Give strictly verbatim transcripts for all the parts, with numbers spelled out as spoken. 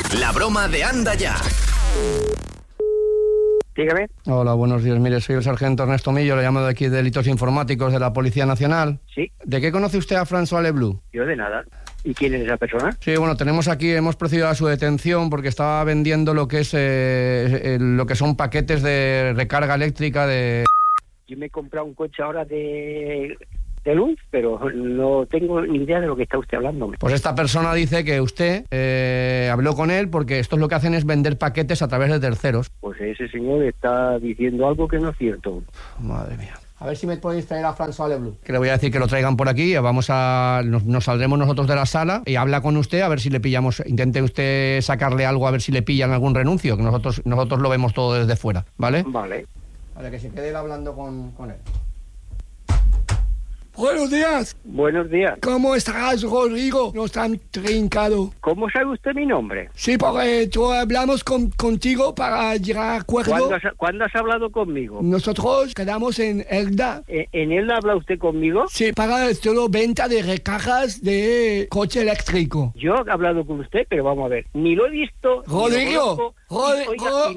La broma de Anda Ya. Dígame. Hola, buenos días. Mire, soy el sargento Ernesto Millo, le llamo de aquí de Delitos Informáticos de la Policía Nacional. Sí. ¿De qué conoce usted a François Leblanc? Yo de nada. ¿Y quién es esa persona? Sí, bueno, tenemos aquí, hemos procedido a su detención porque estaba vendiendo lo que es eh, eh, lo que son paquetes de recarga eléctrica de... Yo me he comprado un coche ahora de, de luz, pero no tengo ni idea de lo que está usted hablando. Pues esta persona dice que usted eh, habló con él porque estos lo que hacen es vender paquetes a través de terceros. Pues ese señor está diciendo algo que no es cierto. Madre mía. A ver si me podéis traer a François Leblanc. Que le voy a decir que lo traigan por aquí. Vamos a... Nos, nos saldremos nosotros de la sala y habla con usted a ver si le pillamos... Intente usted sacarle algo a ver si le pillan algún renuncio, que nosotros nosotros lo vemos todo desde fuera, ¿vale? Vale. Vale, que se quede él hablando con, con él. Buenos días. Buenos días. ¿Cómo estás, Rodrigo? Nos han trincado. ¿Cómo sabe usted mi nombre? Sí, porque tú hablamos con, contigo para llegar a acuerdo. ¿Cuándo has, ¿Cuándo has hablado conmigo? Nosotros quedamos en Elda. ¿En, ¿En él habla usted conmigo? Sí, para solo venta de recargas de coche eléctrico. Yo he hablado con usted, pero vamos a ver. Ni lo he visto. Rodrigo. Rodrigo.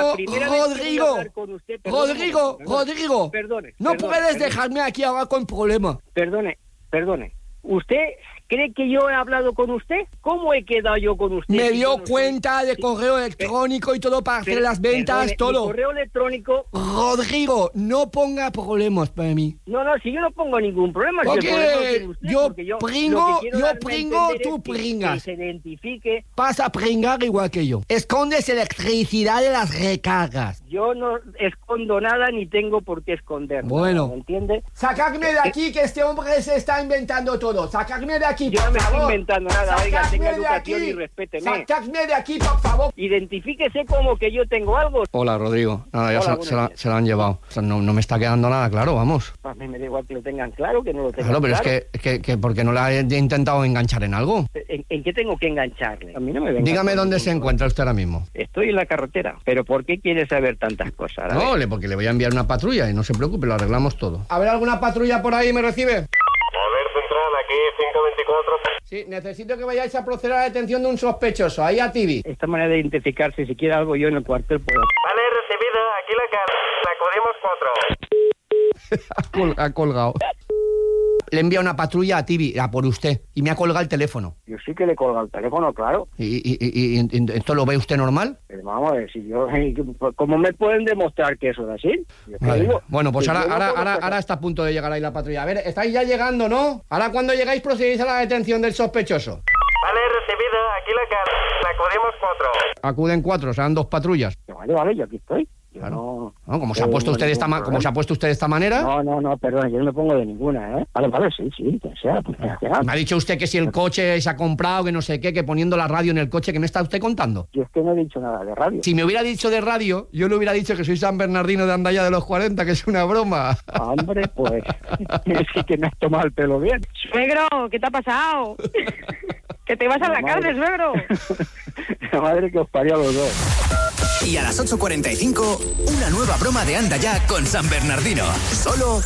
Rodrigo. Rodrigo. Rodrigo. Perdone. No perdone, puedes perdone. dejarme aquí ahora con problemas. Perdone, perdone. ¿Usted cree que yo he hablado con usted? ¿Cómo he quedado yo con usted? Me Si dio yo no cuenta soy- de correo electrónico y todo para hacer Per- las ventas, perdone, todo. Mi correo electrónico... Rodrigo, no ponga problemas para mí. No, no, si yo no pongo ningún problema. si el Porque problema lo tiene usted, yo porque yo pringo, lo que quiero yo darme a pringo, entender tú es que- pringas. Que se identifique. Vas a pringar igual que yo. Escondes electricidad de las recargas. Yo no escondo nada ni tengo por qué esconder nada, Bueno. ¿me entiende? Sacadme de aquí, que este hombre se está inventando todo. Sacadme de aquí, Yo por no me estoy favor. inventando nada, oiga, Sacadme tenga de educación aquí. y respéteme. Sacadme de aquí, por favor. Identifíquese como que yo tengo algo. Hola, Rodrigo. Nada, ya Hola, se, buenos se la, días. se la han llevado. O sea, no, no me está quedando nada claro, vamos. A mí me da igual que lo tengan claro, que no lo tengan Claro, pero claro. es que, que, que porque no la he intentado enganchar en algo. ¿En, en qué tengo que engancharle? A mí no me venga Dígame con dónde ningún se problema. encuentra usted ahora mismo. Estoy en la carretera. ¿Pero por qué quiere saber tantas cosas? A No, ver. le- porque le voy a enviar una patrulla y no se preocupe, lo arreglamos todo. A ver, ¿alguna patrulla por ahí me recibe? A ver, Central, aquí cinco veinticuatro. Sí, necesito que vayáis a proceder a la detención de un sospechoso, ahí a Tibi. Esta manera de identificarse, si quiere algo yo en el cuartel puedo. Vale, recibido. Aquí la cara. Acudimos cuatro. Ha, col- ha colgado. Le envía una patrulla a Tibi, a por usted, y me ha colgado el teléfono. Yo sí que le colgo el teléfono, claro. ¿Y, y, y- y- y esto lo ve usted normal? Pero vamos a ver, si yo... ¿Cómo me pueden demostrar que eso es así? Yo te Vale. digo, Bueno, pues que ahora, yo no ahora, puedo ahora, pasar- ahora está a punto de llegar ahí la patrulla. A ver, estáis ya llegando, ¿no? Ahora cuando llegáis procedéis a la detención del sospechoso. Vale, recibido. Aquí la cara. Acudimos cuatro. Acuden cuatro, serán dos patrullas. Vale, vale, yo aquí estoy. Yo Claro. no... ¿No? Como se ha tengo puesto usted de esta ningún ma- como se ha problema. puesto usted de esta manera. No, no, no, perdón, yo no me pongo de ninguna, ¿eh? Vale, vale, sí, sí, que sea, pues, que sea. Me ha dicho usted que si el coche se ha comprado, que no sé qué, que poniendo la radio en el coche, ¿qué me está usted contando? Yo es que no he dicho nada de radio. Si me hubiera dicho de radio, yo le hubiera dicho que soy San Bernardino de Andaya de los cuarenta, que es una broma. Hombre, pues, es que me has tomado el pelo bien. Suegro, ¿qué te ha pasado? Que te vas a la Madre. cárcel, suegro. La madre que os parió a los dos. Y a las ocho cuarenta y cinco, una nueva broma de Anda Ya con San Bernardino. Solo